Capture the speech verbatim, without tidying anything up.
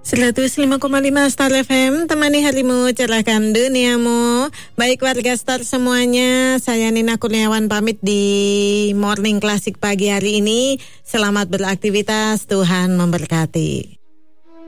seratus lima koma lima Star F M, temani harimu, cerahkan duniamu. Baik warga Star semuanya, saya Nina Kurniawan pamit di Morning Classic pagi hari ini. Selamat beraktivitas, Tuhan memberkati.